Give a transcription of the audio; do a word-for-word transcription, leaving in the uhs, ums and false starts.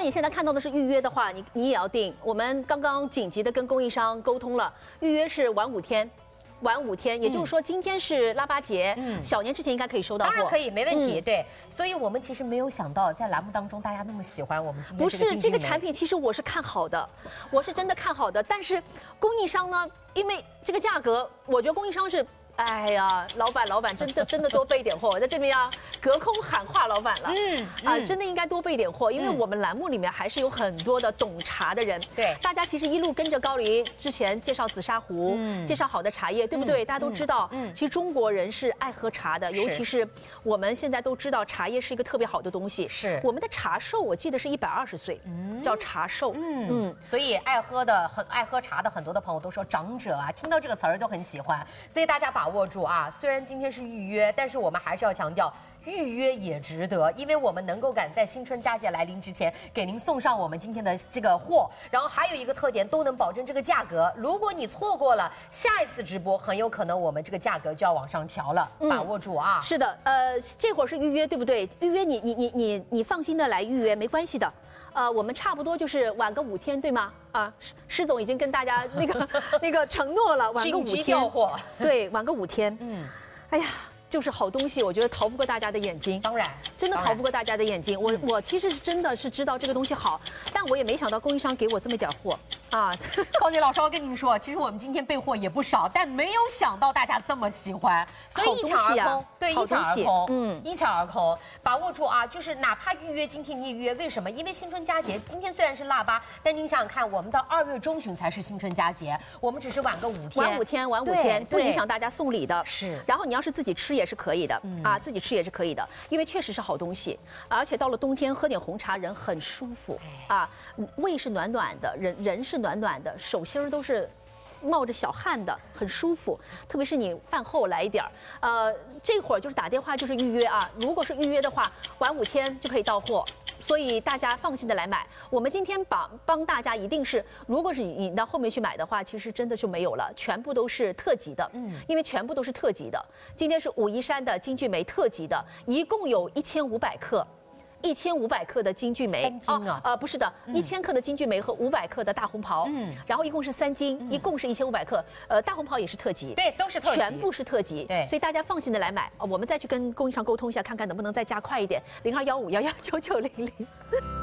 果你现在看到的是预约的话，你你也要订。我们刚刚紧急的跟供应商沟通了，预约是晚五天。 晚五天，也就是说今天是腊八节，嗯，小年之前应该可以收到货， 当然可以，没问题。嗯、对，所以我们其实没有想到，在栏目当中大家那么喜欢我们今天不是这个产品，其实我是看好的，我是真的看好的，但是供应商呢，因为这个价格，我觉得供应商是。 哎呀，老板，老板，真的真的多备点货！我在这边要隔空喊话老板了。嗯啊，真的应该多备点货，因为我们栏目里面还是有很多的懂茶的人。 对， 大家其实一路跟着高黎之前介绍紫砂壶，介绍好的茶叶，对不对？大家都知道，嗯，其实中国人是爱喝茶的，尤其是我们现在都知道茶叶是一个特别好的东西。是我们的茶寿，我记得是一百二十岁，叫茶寿。嗯嗯，所以爱喝的很爱喝茶的很多的朋友都说长者啊，听到这个词儿都很喜欢，所以大家把握住啊！虽然今天是预约，但是我们还是要强调，预约也值得，因为我们能够赶在新春佳节来临之前给您送上我们今天的这个货，然后还有一个特点，都能保证这个价格。如果你错过了下一次直播，很有可能我们这个价格就要往上调了，嗯、把握住啊！ 是的，呃，这会儿是预约，对不对？预约你你你你你放心的来预约，没关系的。 呃，我们差不多就是晚个五天，对吗？啊，施施总已经跟大家那个那个承诺了，晚个五天。 调货。 对，晚个五天。嗯，哎呀，就是好东西，我觉得逃不过大家的眼睛。 当然， 真的逃不过大家的眼睛。我我其实是真的是知道这个东西好，但我也没想到供应商给我这么点货啊。 高丽老师，我跟你们说，其实我们今天备货也不少，但没有想到大家这么喜欢，所以一抢而空。对，一抢而空。嗯，一抢而空。 把握住啊！就是哪怕预约今天你也预约，为什么？因为新春佳节今天虽然是腊八，但您想想看，我们到二月中旬才是新春佳节，我们只是晚个五天， 晚五天，晚五天，不影响大家送礼的。 是。 然后你要是自己吃也是可以的，嗯、啊，自己吃也是可以的，因为确实是好东西，而且到了冬天喝点红茶，人很舒服啊，胃是暖暖的，人人是暖暖的，手心儿都是。 冒着小汗的，很舒服。特别是你饭后来一点儿，呃，这会儿就是打电话就是预约啊。如果是预约的话，晚五天就可以到货，所以大家放心的来买。我们今天帮帮大家一定是，如果是你到后面去买的话，其实真的就没有了，全部都是特级的。嗯，因为全部都是特级的。今天是武夷山的金骏眉特级的，一共有一千五百克。 一千五百克的金骏眉， 三斤啊？ 呃，不是的，一千克的金骏眉和五百克的大红袍，嗯，然后一共是三斤，一共是一千五百克。呃，大红袍也是特级， 对，都是特级， 全部是特级，对，所以大家放心的来买。我们再去跟供应商沟通一下，看看能不能再加快一点，零二幺五幺幺九九零零。